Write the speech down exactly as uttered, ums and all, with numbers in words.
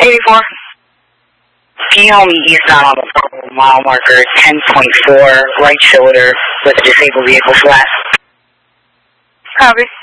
eighty-four. Can you help me eastbound on the purple mile marker ten point four, right shoulder with a disabled vehicle flat? Copy.